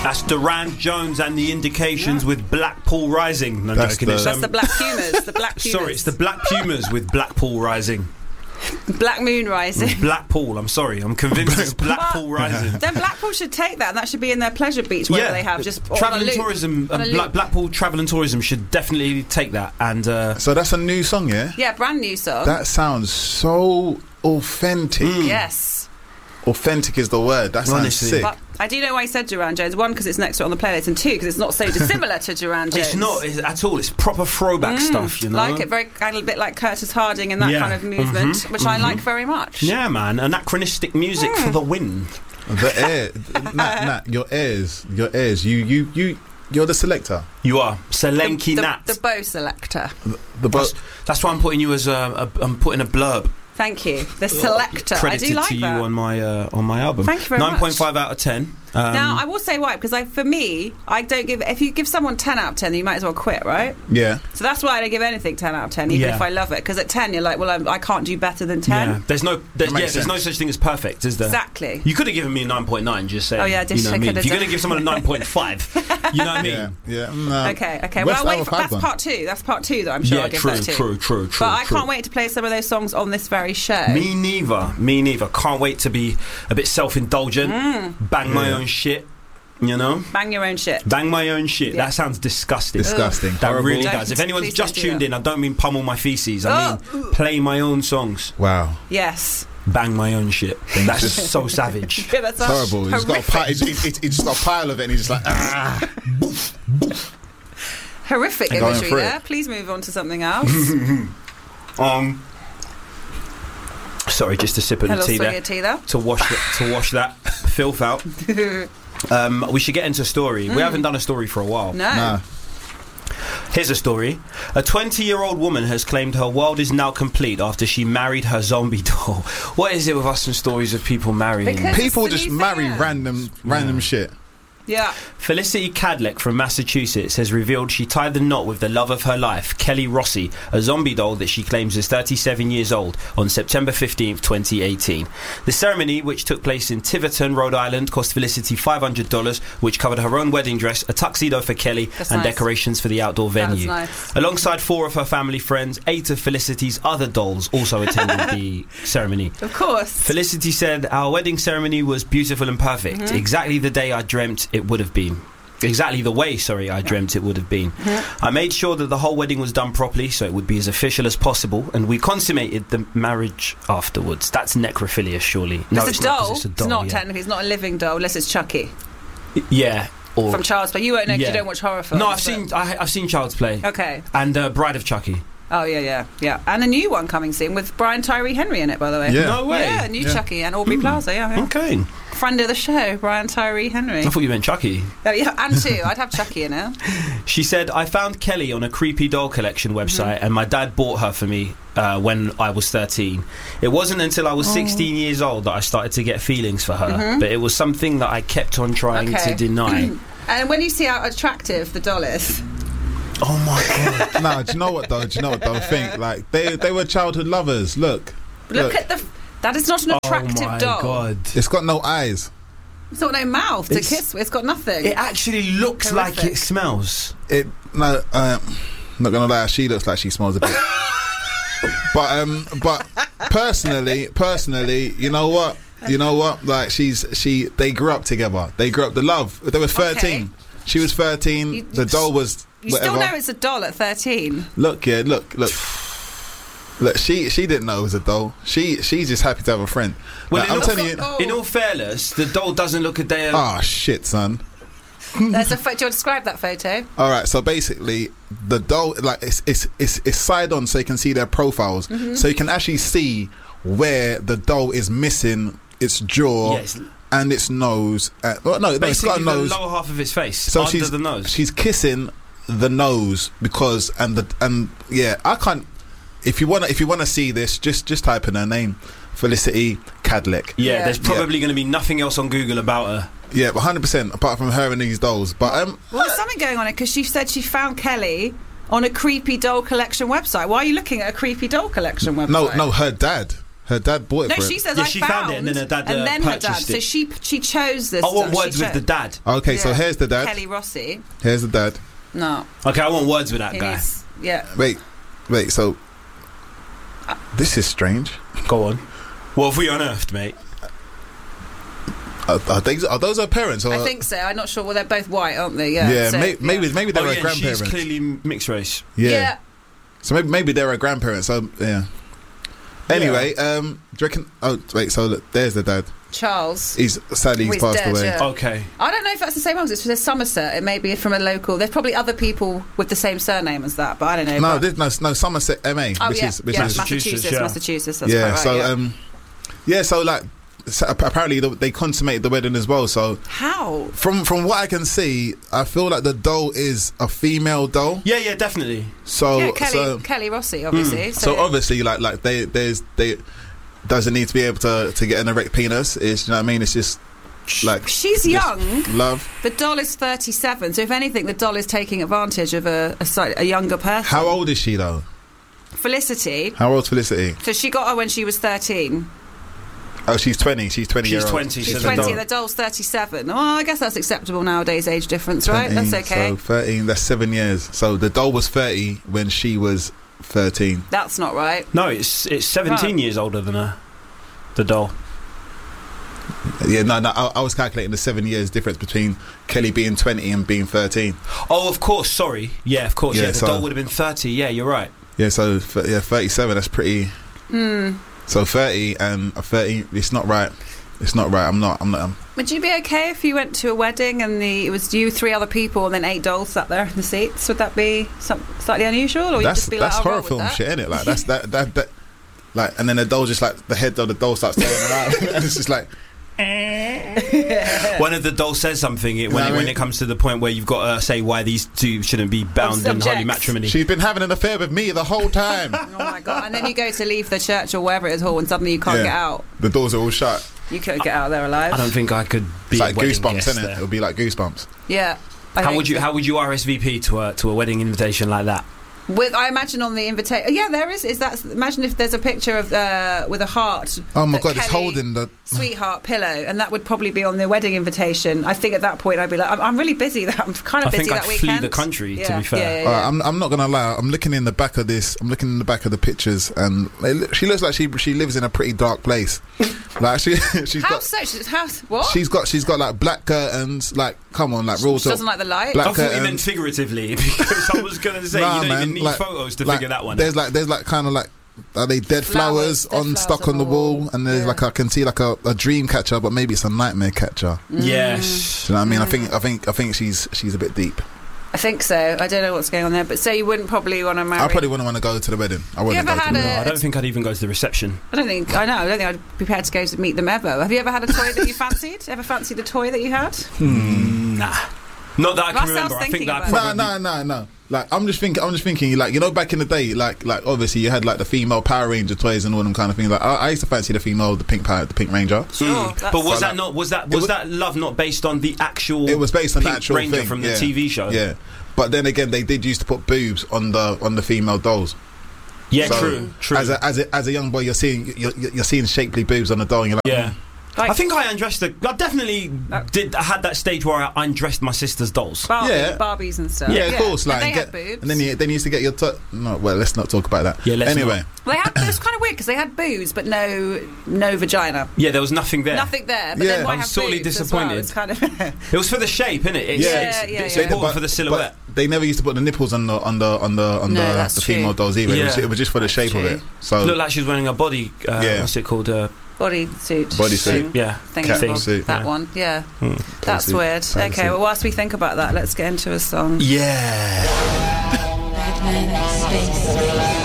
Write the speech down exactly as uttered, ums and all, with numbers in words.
That's Durand Jones and the Indications yeah. with Blackpool Rising. No, that's, joking, the, it's, that's um, the Black Pumas. The Black Pumas. Sorry, it's the Black Pumas with Blackpool Rising. Black Moon Rising. Blackpool, I'm sorry. I'm convinced it's Blackpool Rising. Then Blackpool should take that, and that should be in their pleasure beach, wherever yeah. they have. Just Travel and Tourism, um, Black, Blackpool Travel and Tourism should definitely take that. And uh, So that's a new song, yeah? Yeah, brand new song. That sounds so authentic. Mm. Yes. Authentic is the word. That sounds Honestly. sick. But I do know why he said Durand Jones. One, because it's next to it on the playlist, and two, because it's not so dissimilar to Durand Jones. It's not it's, at all. It's proper throwback mm, stuff, you know. Like it, very kind of a bit like Curtis Harding and that yeah. kind of movement, mm-hmm, which mm-hmm. I like very much. Yeah, man. Anachronistic music mm. for the win. The air, Nat, Nat, your ears, your ears. You, you, you. You're the selector. You are Selenki the, Nat, the, the bow selector. The, the bow. That's, that's why I'm putting you as a, a. I'm putting a blurb. Thank you. The selector. Credited I do like to you that. on my uh, on my album. Thank you very nine. much. nine point five out of ten. Um, now I will say why, because I, for me, I don't give. If you give someone ten out of ten, then you might as well quit, right? Yeah. So that's why I don't give anything ten out of ten, even yeah. if I love it. Because at ten, you're like, well, I'm, I can't do better than ten. Yeah. There's no, there's, yeah, there's sense. no such thing as perfect, is there? Exactly. You could have given me a nine point nine. Just saying. Oh yeah, you know what I mean? If you're done. going to give someone a nine point five, you know what I mean? Yeah. yeah. No. Okay. Okay. West well, I'll wait for, that's one. part two. That's part two that I'm sure yeah, I'll give true, that to. true, true, true. But I true. can't wait to play some of those songs on this very show. Me neither. Me neither. Can't wait to be a bit self-indulgent. Mm. Bang yeah. my own shit. You know? Bang your own shit. Bang my own shit. Yeah. That sounds disgusting. Disgusting. That Horrible. really Don't, does. If anyone's just tuned that. in, I don't mean pummel my feces. I oh. mean play my own songs. Wow. Yes. Bang my own shit. That's just so savage. Yeah, that's horrible. He's got, a pi- he's, he's, he's just got a pile of it and he's just like, ah. Horrific imagery there. It. Please move on to something else. um... Sorry, just a sip of the tea there, tea there to wash the, to wash that filth out. um, we should get into a story. Mm. We haven't done a story for a while. No. no. Here's a story. A twenty-year-old woman has claimed her world is now complete after she married her zombie doll. What is it with us and stories of people marrying? Because people just marry thing. random, random yeah. shit. Yeah. Felicity Cadleck from Massachusetts has revealed she tied the knot with the love of her life, Kelly Rossi, a zombie doll that she claims is thirty-seven years old, on September fifteenth, twenty eighteen. The ceremony, which took place in Tiverton, Rhode Island, cost Felicity five hundred dollars, which covered her own wedding dress, a tuxedo for Kelly, That's and nice. decorations for the outdoor venue. Nice. Alongside four of her family friends, eight of Felicity's other dolls also attended the ceremony. Of course. Felicity said, "Our wedding ceremony was beautiful and perfect. Mm-hmm. Exactly the day I dreamt it would have been. Exactly the way, sorry, I dreamt it would have been. Mm-hmm. I made sure that the whole wedding was done properly so it would be as official as possible, and we consummated the marriage afterwards." That's necrophilia, surely. No, it's, it's a doll. Not, it's a doll. It's not yeah. technically. It's not a living doll unless it's Chucky. Yeah. Or from Child's Play. You won't know because yeah. you don't watch horror films. No, I've seen I, I've seen Child's Play. Okay. And uh, Bride of Chucky. Oh yeah, yeah, yeah, and a new one coming soon with Brian Tyree Henry in it, by the way. Yeah. No way. Yeah, new yeah. Chucky and Aubrey mm. Plaza. Yeah, yeah. Okay. Friend of the show, Brian Tyree Henry. I thought you meant Chucky. Oh yeah, and two. I'd have Chucky in it. She said, "I found Kelly on a creepy doll collection website, mm-hmm. and my dad bought her for me uh, when I was thirteen. It wasn't until I was oh. sixteen years old that I started to get feelings for her, mm-hmm. but it was something that I kept on trying okay. to deny." And when you see how attractive the doll is. Oh my god! No, do you know what though? Do you know what though? Think like they they were childhood lovers. Look, look, look at the. That is not an attractive oh my doll. God. It's got no eyes. It's got no mouth to it's, kiss with. It's got nothing. It actually looks Horrific. like it smells. It no. Uh, not gonna lie, she looks like she smells a bit. but um, but personally, personally, you know what? You know what? Like she's she. They grew up together. They grew up. The love. They were thirteen. Okay. She was thirteen. You, the doll was. You whatever. still know it's a doll at thirteen. Look, yeah, look, look. Look, she she didn't know it was a doll. She she's just happy to have a friend. Well, like, I'm telling you, oh. in all fairness, the doll doesn't look a day. Oh shit, son. There's a photo. Do you want to describe that photo? All right, so basically, the doll like it's it's it's, it's side on, so you can see their profiles, mm-hmm. so you can actually see where the doll is missing its jaw. Yes. And its nose. Uh, well, no, basically it's got a nose. The lower half of its face. So under she's, the nose. She's kissing the nose because and the and yeah, I can't. If you wanna if you wanna see this, just just type in her name, Felicity Cadleck. Yeah, yeah. there's probably yeah. going to be nothing else on Google about her. Yeah, one hundred percent apart from her and these dolls. But um, well, there's something going on here because she said she found Kelly on a creepy doll collection website. Why are you looking at a creepy doll collection website? No, no, her dad. Her dad bought it No, for she it. says Yeah, I she found, found it and then her dad, and uh, then her dad. purchased So it. she she chose this. I want stuff. words She with the chose- dad. Okay, so Yeah. here's the dad. Kelly Rossi. Here's the dad. No, Okay, I want words with that he guy. needs, yeah. Wait, wait. So this is strange. Go on. What have we unearthed, mate? Are, are, they, are those her parents? Or, I think so. I'm not sure. Well, they're both white, aren't they? Yeah. Yeah, so, may, maybe yeah. maybe they're Oh, her yeah, grandparents. she's clearly mixed race. yeah. Yeah. So maybe maybe they're her grandparents. So yeah. Anyway, um, do you reckon? Oh wait, so look, there's the dad. Charles. He's sadly he's He's passed dead, away. yeah. Okay. I don't know if that's the same one. 'Cause It's from Somerset. It may be from a local. There's probably other people with the same surname as that, but I don't know. No, but, there's no no Somerset M A, oh which yeah, is which yeah, is Massachusetts, yeah. Massachusetts. That's yeah. quite right, so yeah. um, yeah. So like, so apparently the, they consummated the wedding as well. So How? from from what I can see, I feel like the doll is a female doll. Yeah, yeah, definitely. So yeah, Kelly, so Kelly Rossi, obviously. so obviously like like they there's they doesn't need to be able to to get an erect penis. It's, you know what I mean? It's just like she's just young. love. The doll is thirty-seven. So if anything, the doll is taking advantage of a a, slight- a younger person. How old is she though? Felicity. How old's Felicity? So she got her when she was thirteen. Oh, she's twenty. She's twenty. She's year old. twenty, She's so the twenty. doll- And the doll's thirty-seven. Well, I guess that's acceptable nowadays. Age difference, right? That's thirteen, okay. So thirteen. That's seven years. So the doll was thirty when she was thirteen. That's not right. No, it's it's seventeen Right. years older than her. The doll. Yeah, no, no. I, I was calculating the seven years difference between Kelly being twenty and being thirteen. Oh, of course. Sorry. Yeah, of course. Yeah, Yeah, the so- doll would have been thirty. Yeah, you're right. Yeah, so th- yeah, thirty-seven. That's pretty. Hmm. So thirty and a thirty. It's not right. It's not right. I'm not. I'm not. I'm, Would you be okay if you went to a wedding and the it was you, three other people, and then eight dolls sat there in the seats? Would that be some, slightly unusual, or you'd that's just be that's like, horror I'll roll film with that? shit, isn't it? Like that's that that that. Like, and then the doll just like the head of the doll starts turning around, and it's just like. One of the dolls says something it, when, know it, what I when mean? it comes to the point where you've got to say why these two shouldn't be bound in Subjects. holy matrimony. She's been having an affair with me the whole time. Oh my god! And then you go to leave the church or wherever it is hall, and suddenly you can't Yeah. get out. The doors are all shut. You couldn't get out of there alive. I don't think I could be It's like a wedding goosebumps, guest isn't it? there. It'll be like goosebumps. Yeah. I How think would you so. How would you R S V P to a to a wedding invitation like that? With I imagine on the invitation. Yeah, there is. Is that? Imagine if there's a picture of uh, with a heart. Oh my that god, it's Kelly- holding the. Sweetheart pillow, and that would probably be on the wedding invitation. I think at that point I'd be like, I'm, I'm really busy. That I'm kind of I busy think I'd that flee weekend. the country, to Yeah, be fair. Yeah, yeah, Alright, yeah. I'm, I'm not gonna lie. I'm looking in the back of this. I'm looking in the back of the pictures, and it, loo- she looks like she she lives in a pretty dark place. Like she she's How got so? She's, how, what? she's got she's got like black curtains. Like come on, like real she talk. doesn't like the light. Black I thought you curtains. meant figuratively because I was going to say Nah, you don't man, even need like- photos to like, figure that one There's out. like there's like kind of like. Are they dead Flowers, flowers, dead on flowers stuck on on the the wall? wall. And there's Yeah. like I can see like a, a dream catcher, but maybe it's a nightmare catcher. Yes. Do you know what I mean? I think I think I think she's she's a bit deep. I think so. I don't know what's going on there, but so you wouldn't probably want to marry. I probably wouldn't want to go to the wedding. I wouldn't ever go to had the a- wedding. No, I don't think I'd even go to the reception. I don't think. I know. I don't think I'd be prepared to go to meet them ever. Have you ever had a toy that you fancied? Ever fancied a toy that you had? Nah. Not that I That's can what I remember. was I think thinking that about. No, probably... no, no, no. Like I'm just thinking, I'm just thinking, like you know, back in the day, like like obviously you had like the female Power Ranger toys and all them kind of things. Like I, I used to fancy the female, the pink Power, the Pink Ranger. Sure. Mm. that's- But was So, that like, not was that it was was- that love not based on the actual? It was based on the Pink actual Ranger thing from the yeah. T V show. Yeah, but then again, they did used to put boobs on the on the female dolls. yeah, So, true, true. As a, as a as a young boy, you're seeing you're, you're seeing shapely boobs on the doll. And you're like, yeah. Like- I think I undressed the. I definitely That- did. I had that stage where I undressed my sister's dolls. Barbie, Yeah. Barbies and stuff. yeah, of course. And Like, they and had get- boobs. and then you then you used to get your. T- no, well, let's not talk about that. Yeah, let's anyway, They had. It was kind of weird because they had boobs, but no, no vagina. Yeah, there was nothing there. Nothing there. But Yeah. then why I'm have sorely boobs as disappointed. Well? It's kind of. It was for the shape, innit? It's, Yeah. it's, Yeah, yeah, it's yeah. important but- for the silhouette. But they never used to put the nipples on the on the on the on No, the, that's the true. female dolls either. It, was, Yeah. it was just for the shape of true. it. So Looked like she was wearing a body. Uh, Yeah. What's it called? Uh, Bodysuit. Bodysuit. thing. yeah. Thing Cat involved. suit, That yeah. one. Yeah. Mm. That's Bodysuit. weird. Bodysuit. Okay. Well, whilst we think about that, let's get into a song. Yeah. Batman Space.